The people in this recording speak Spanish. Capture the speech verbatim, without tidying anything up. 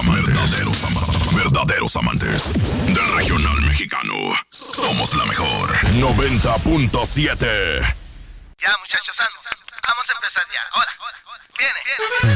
amantes, verdaderos, am- verdaderos amantes del regional mexicano. Somos la mejor. noventa punto siete. Ya, muchachos, ando. Vamos a empezar ya. Ahora, viene, viene.